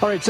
All right,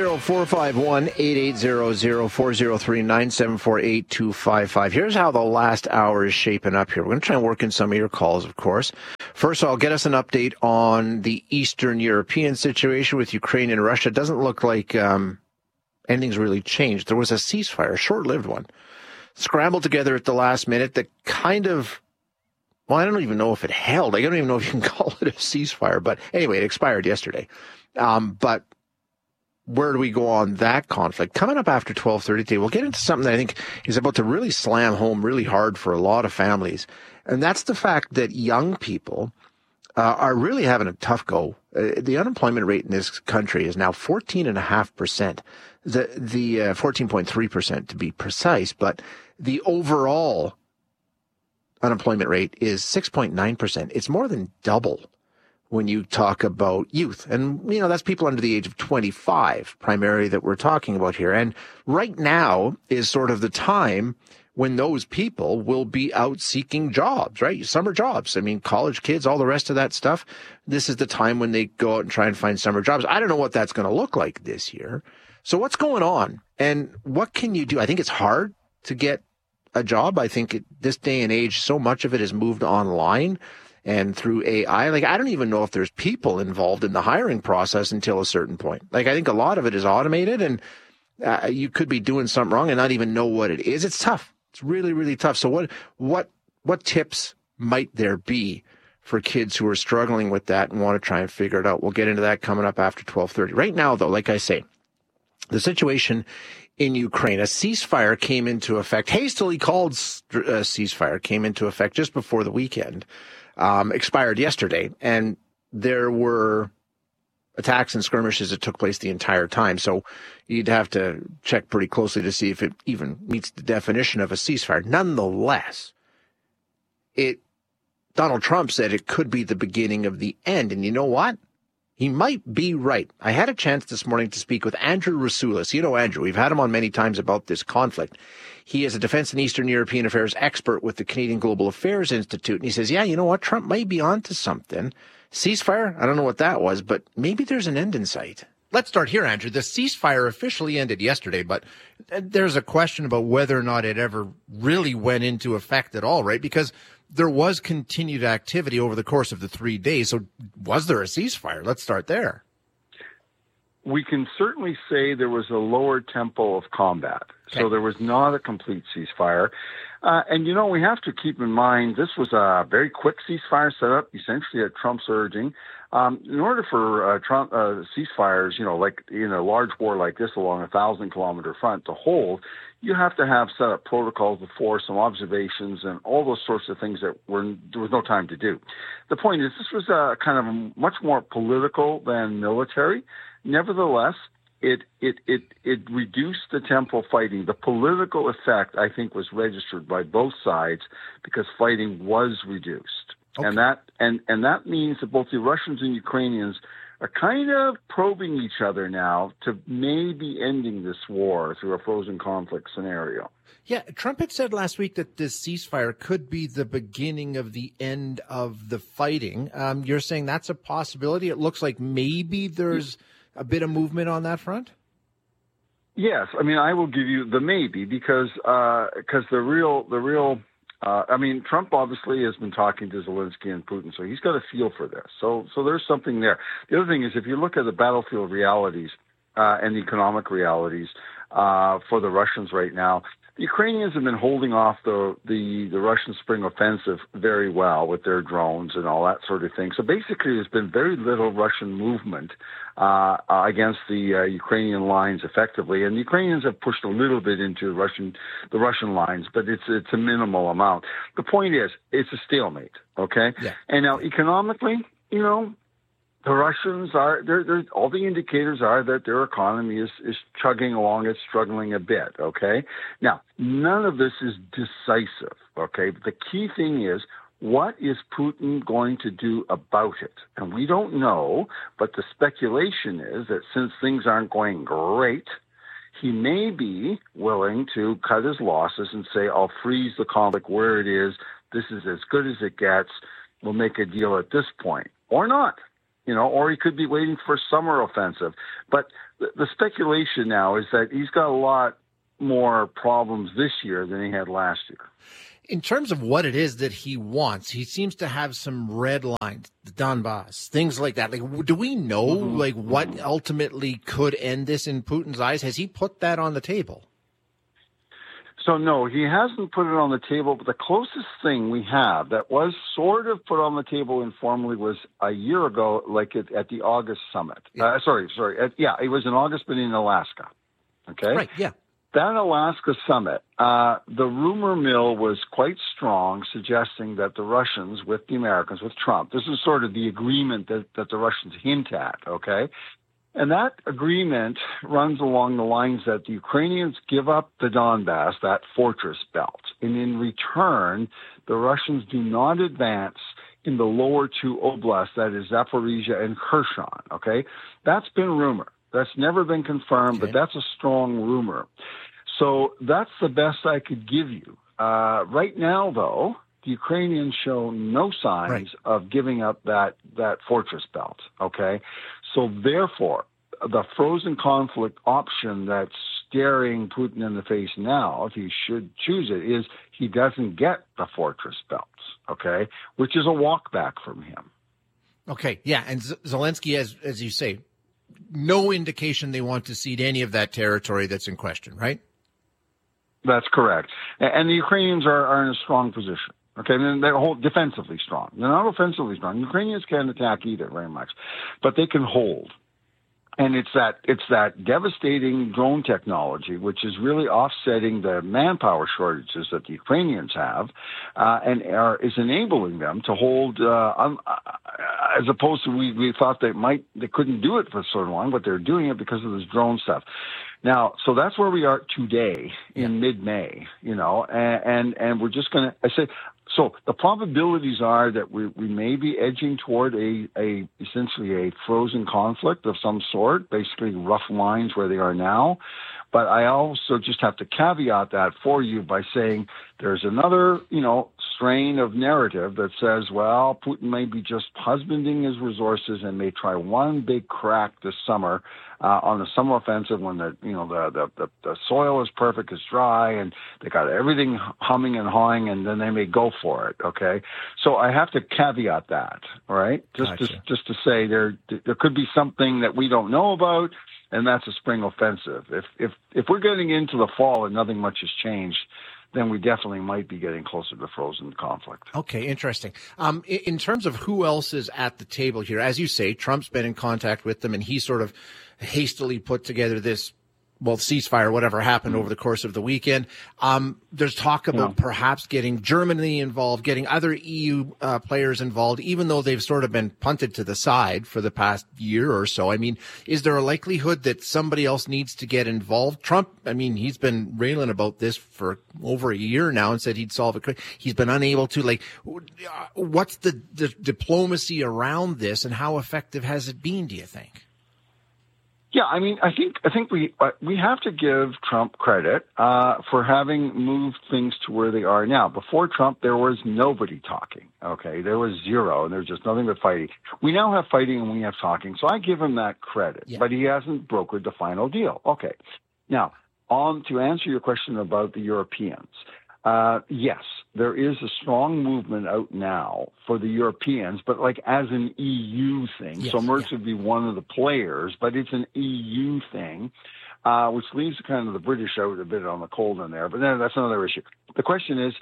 780-451-8800-403-974-8255. Here's how the last hour is shaping up here. We're going to try and work in some of your calls, of course. First, I'll get us an update on the Eastern European situation with Ukraine and Russia. It doesn't look like anything's really changed. There was a ceasefire, a short-lived one, scrambled together at the last minute that kind of, well, I don't even know if it held. I don't even know if you can call it a ceasefire. But anyway, it expired yesterday. But where do we go on that conflict? Coming up after 12:30 today, we'll get into something that I think is about to really slam home really hard for a lot of families. And that's the fact that young people are really having a tough go. The unemployment rate in this country is now 14.5%. The 14.3% to be precise, but the overall unemployment rate is 6.9%. It's more than double when you talk about youth. And, you know, that's people under the age of 25 primarily that we're talking about here. And right now is sort of the time when those people will be out seeking jobs, right? Summer jobs. I mean, college kids, all the rest of that stuff. This is the time when they go out and try and find summer jobs. I don't know what that's going to look like this year. So what's going on and what can you do? I think it's hard to get a job. I think at this day and age, so much of it has moved online and through AI. Like, I don't even know if there's people involved in the hiring process until a certain point. Like, I think a lot of it is automated and you could be doing something wrong and not even know what it is. It's tough. It's really, really tough. So what tips might there be for kids who are struggling with that and want to try and figure it out? We'll get into that coming up after 12:30. Right now, though, like I say, the situation in Ukraine, a ceasefire came into effect, hastily called ceasefire, came into effect just before the weekend. Expired yesterday, and there were attacks and skirmishes that took place the entire time. So you'd have to check pretty closely to see if it even meets the definition of a ceasefire. Nonetheless, Donald Trump said it could be the beginning of the end. And you know what? He might be right. I had a chance this morning to speak with Andrew Rasiulis. You know Andrew. We've had him on many times about this conflict. He is a defense and Eastern European affairs expert with the Canadian Global Affairs Institute. And he says, yeah, you know what? Trump might be onto something. Ceasefire? I don't know what that was, but maybe there's an end in sight. Let's start here, Andrew. The ceasefire officially ended yesterday, but there's a question about whether or not it ever really went into effect at all, right? Because there was continued activity over the course of the 3 days. So was there a ceasefire? Let's start there. We can certainly say there was a lower tempo of combat. Okay. So there was not a complete ceasefire. And, you know, we have to keep in mind this was a very quick ceasefire set up, essentially at Trump's urging. In order for Trump ceasefires, you know, like in a large war like this along a 1,000-kilometer front to hold, you have to have set up protocols before, some observations, and all those sorts of things that there was no time to do. The point is, this was kind of much more political than military. Nevertheless, it reduced the tempo of fighting. The political effect, I think, was registered by both sides because fighting was reduced. Okay. And that means that both the Russians and Ukrainians are kind of probing each other now to maybe ending this war through a frozen conflict scenario. Yeah, Trump had said last week that this ceasefire could be the beginning of the end of the fighting. You're saying that's a possibility? It looks like maybe there's a bit of movement on that front? Yes, I mean, I will give you the maybe because the real Trump obviously has been talking to Zelensky and Putin, so he's got a feel for this. So there's something there. The other thing is, if you look at the battlefield realities and the economic realities for the Russians right now, the Ukrainians have been holding off the Russian spring offensive very well with their drones and all that sort of thing. So basically, there's been very little Russian movement against the Ukrainian lines effectively, and the Ukrainians have pushed a little bit into the Russian lines, but it's a minimal amount. The point is, it's a stalemate, okay? Yeah. And now economically, you know, the Russians they're all the indicators are that their economy is chugging along, it's struggling a bit, okay? Now, none of this is decisive, okay? But the key thing is, what is Putin going to do about it? And we don't know, but the speculation is that since things aren't going great, he may be willing to cut his losses and say, I'll freeze the conflict where it is. This is as good as it gets. We'll make a deal at this point. Or not. or he could be waiting for a summer offensive. But the speculation now is that he's got a lot more problems this year than he had last year. In terms of what it is that he wants, he seems to have some red lines, the Donbass, things like that. Like, do we know, what ultimately could end this in Putin's eyes? Has he put that on the table? So, no, he hasn't put it on the table, but the closest thing we have that was sort of put on the table informally was a year ago, at the August summit. Yeah. It was in August, but in Alaska. Okay? Right, yeah. That Alaska summit, the rumor mill was quite strong, suggesting that the Russians, with the Americans, with Trump, this is sort of the agreement that the Russians hint at, okay? And that agreement runs along the lines that the Ukrainians give up the Donbass, that fortress belt, and in return, the Russians do not advance in the lower two oblasts, that is Zaporizhia and Kherson, okay? That's been rumor. That's never been confirmed, but that's a strong rumor. So that's the best I could give you. Right now, though, the Ukrainians show no signs of giving up that fortress belt, okay? So therefore, the frozen conflict option that's staring Putin in the face now, if he should choose it, is he doesn't get the fortress belts, okay, which is a walk back from him. Okay, yeah, and Zelensky, as you say, no indication they want to cede any of that territory that's in question, right? That's correct. And the Ukrainians are in a strong position. Okay, and they're defensively strong. They're not offensively strong. The Ukrainians can't attack either very much, but they can hold. And it's that devastating drone technology, which is really offsetting the manpower shortages that the Ukrainians have, and is enabling them to hold. As opposed to we thought they couldn't do it for so long, but they're doing it because of this drone stuff. Now, so that's where we are today in mid-May, and we're just going to. So the probabilities are that we may be edging toward essentially a frozen conflict of some sort, basically rough lines where they are now. But I also just have to caveat that for you by saying there's another, strain of narrative that says, well, Putin may be just husbanding his resources and may try one big crack this summer on the summer offensive when the soil is perfect, it's dry, and they got everything humming and hawing, and then they may go for it. Okay, so I have to caveat that, all right? Just to say there could be something that we don't know about. And that's a spring offensive. If we're getting into the fall and nothing much has changed, then we definitely might be getting closer to frozen conflict. Okay, interesting. In terms of who else is at the table here, as you say, Trump's been in contact with them, and he sort of hastily put together this ceasefire, whatever happened over the course of the weekend. There's talk about perhaps getting Germany involved, getting other EU players involved, even though they've sort of been punted to the side for the past year or so. I mean, is there a likelihood that somebody else needs to get involved? Trump, he's been railing about this for over a year now and said he'd solve it. He's been unable to. What's the diplomacy around this, and how effective has it been, do you think? Yeah, I think we have to give Trump credit for having moved things to where they are now. Before Trump, there was nobody talking. Okay, there was zero, and there was just nothing but fighting. We now have fighting and we have talking, so I give him that credit. Yeah. But he hasn't brokered the final deal. Okay, now on to answer your question about the Europeans. Yes, there is a strong movement out now for the Europeans, but as an EU thing. Yes, so Merz would be one of the players, but it's an EU thing, which leaves kind of the British out a bit on the cold in there. But then that's another issue. The question is,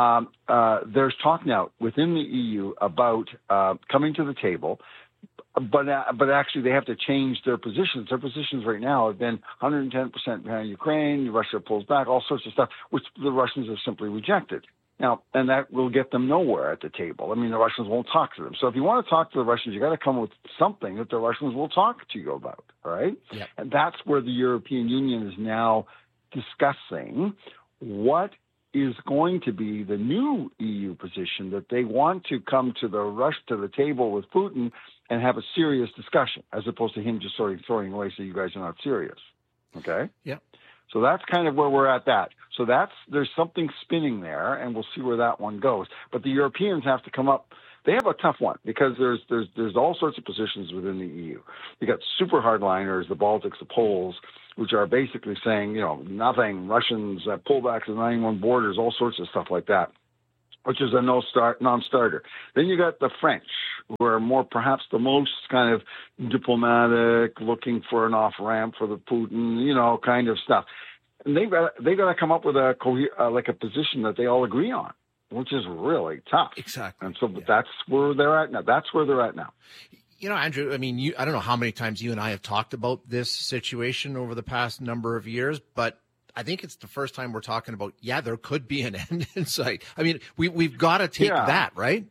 there's talk now within the EU about coming to the table. But actually, they have to change their positions. Their positions right now have been 110% behind Ukraine. Russia pulls back, all sorts of stuff, which the Russians have simply rejected. Now, and that will get them nowhere at the table. The Russians won't talk to them. So if you want to talk to the Russians, you got to come with something that the Russians will talk to you about, right? Yep. And that's where the European Union is now discussing what is going to be the new EU position, that they want to come to the table with Putin and have a serious discussion, as opposed to him just sort of throwing away, so you guys are not serious. Okay? Yeah. So that's kind of where we're at that. So there's something spinning there, and we'll see where that one goes. But the Europeans have to come up they have a tough one because there's all sorts of positions within the EU. You got super hardliners, the Baltics, the Poles, which are basically saying, nothing, Russians, pullbacks of 91 borders, all sorts of stuff like that, which is a non-starter. Then you got the French, who are more perhaps the most kind of diplomatic, looking for an off-ramp for the Putin, kind of stuff. And they've got to come up with a position that they all agree on, which is really tough. Exactly. And so that's where they're at now. Andrew, I mean, I don't know how many times you and I have talked about this situation over the past number of years, but I think it's the first time we're talking about, there could be an end in sight. I mean, we've got to take that, right?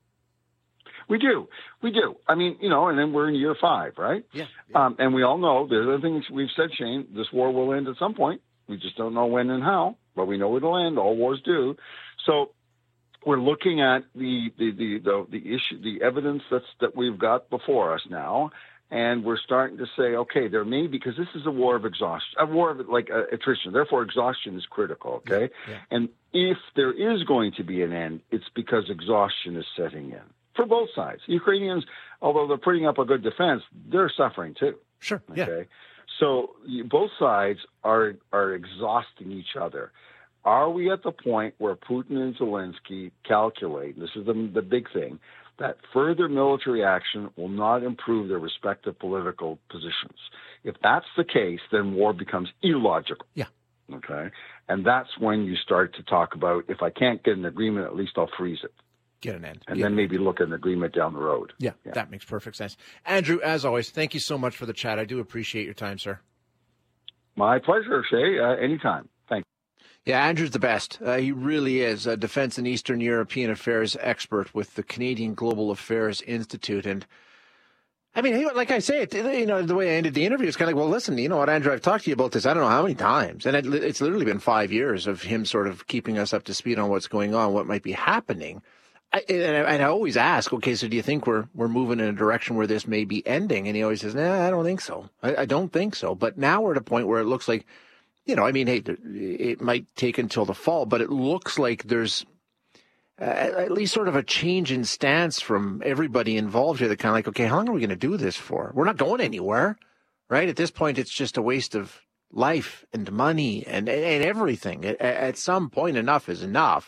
We do. I mean, and then we're in year 5, right? Yeah. And we all know the other things we've said, Shane, this war will end at some point. We just don't know when and how, but we know it'll end. All wars do. So we're looking at the issue, the evidence that we've got before us now, and we're starting to say, okay, there may be, because this is a war of exhaustion, a war of attrition. Therefore, exhaustion is critical. Okay, yeah. And if there is going to be an end, it's because exhaustion is setting in for both sides. Ukrainians, although they're putting up a good defense, they're suffering too. Sure. Okay. Yeah. So both sides are exhausting each other. Are we at the point where Putin and Zelensky calculate, this is the big thing, that further military action will not improve their respective political positions? If that's the case, then war becomes illogical. Yeah. Okay? And that's when you start to talk about, if I can't get an agreement, at least I'll freeze it. Get an end. And then maybe look at an agreement down the road. Yeah, that makes perfect sense. Andrew, as always, thank you so much for the chat. I do appreciate your time, sir. My pleasure, Shay. Anytime. Thank you. Yeah, Andrew's the best. He really is a defense and Eastern European affairs expert with the Canadian Global Affairs Institute. And I mean, like I say, the way I ended the interview is kind of like, well, listen, you know what, Andrew, I've talked to you about this I don't know how many times. And it's literally been 5 years of him sort of keeping us up to speed on what's going on, what might be happening. And I always ask, okay, so do you think we're moving in a direction where this may be ending? And he always says, I don't think so. I don't think so. But now we're at a point where it looks like, hey, it might take until the fall, but it looks like there's at least sort of a change in stance from everybody involved here. That kind of like, okay, how long are we going to do this for? We're not going anywhere, right? At this point, it's just a waste of life and money and everything. At some point, enough is enough.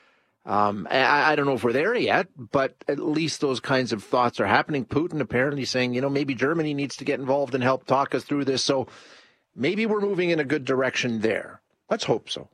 I don't know if we're there yet, but at least those kinds of thoughts are happening. Putin apparently saying, maybe Germany needs to get involved and help talk us through this. So maybe we're moving in a good direction there. Let's hope so.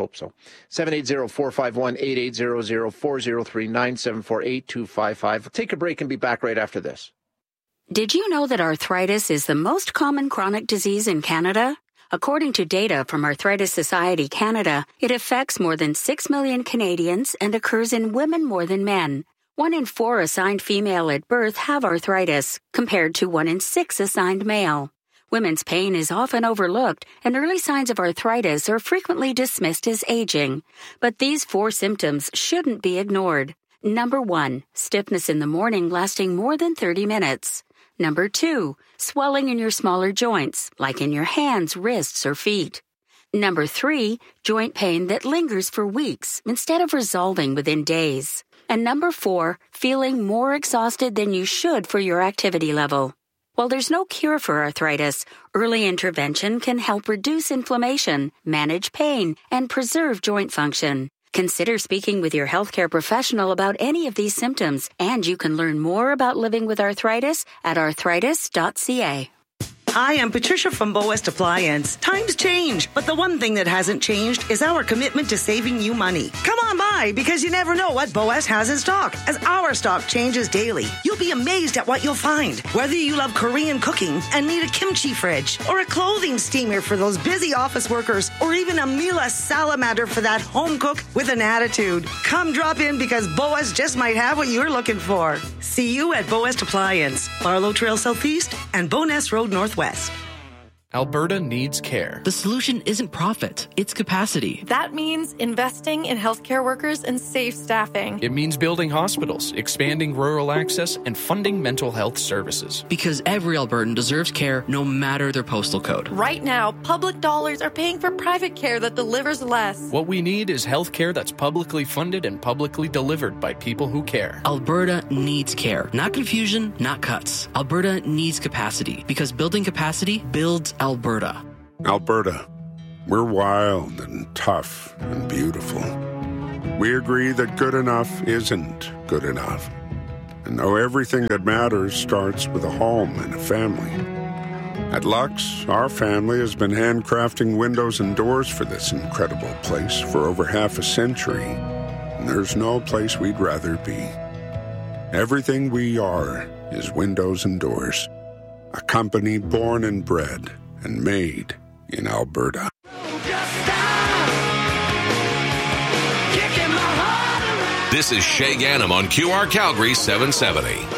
780-451-8800, 403-974-8255. We'll take a break and be back right after this. Did you know that arthritis is the most common chronic disease in Canada? According to data from Arthritis Society Canada, it affects more than 6 million Canadians and occurs in women more than men. 1 in 4 assigned female at birth have arthritis, compared to 1 in 6 assigned male. Women's pain is often overlooked, and early signs of arthritis are frequently dismissed as aging. But these 4 symptoms shouldn't be ignored. Number 1, stiffness in the morning lasting more than 30 minutes. Number 2, swelling in your smaller joints, like in your hands, wrists, or feet. Number 3, joint pain that lingers for weeks instead of resolving within days. And number 4, feeling more exhausted than you should for your activity level. While there's no cure for arthritis, early intervention can help reduce inflammation, manage pain, and preserve joint function. Consider speaking with your healthcare professional about any of these symptoms, and you can learn more about living with arthritis at arthritis.ca. Hi, I'm Patricia from Bow West Appliance. Times change, but the one thing that hasn't changed is our commitment to saving you money. Come on by, because you never know what Bow West has in stock, as our stock changes daily. You'll be amazed at what you'll find. Whether you love Korean cooking and need a kimchi fridge, or a clothing steamer for those busy office workers, or even a Miele salamander for that home cook with an attitude. Come drop in, because Bow West just might have what you're looking for. See you at Bow West Appliance, Barlow Trail Southeast and Bowness Road Northwest. Alberta needs care. The solution isn't profit, it's capacity. That means investing in healthcare workers and safe staffing. It means building hospitals, expanding rural access, and funding mental health services. Because every Albertan deserves care no matter their postal code. Right now, public dollars are paying for private care that delivers less. What we need is health care that's publicly funded and publicly delivered by people who care. Alberta needs care. Not confusion, not cuts. Alberta needs capacity. Because building capacity builds Alberta. Alberta, we're wild and tough and beautiful. We agree that good enough isn't good enough. And know everything that matters starts with a home and a family. At Lux, our family has been handcrafting windows and doors for this incredible place for over half a century. And there's no place we'd rather be. Everything we are is windows and doors. A company born and bred and made in Alberta. This is Shay Ganem on QR Calgary 770.